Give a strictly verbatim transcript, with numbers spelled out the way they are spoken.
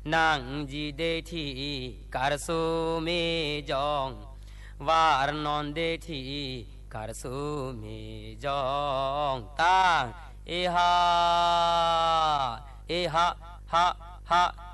นางจีเดทีการสุเมจองวารนอนเดทีการสุเมจองตาเอฮาเอฮาฮาฮา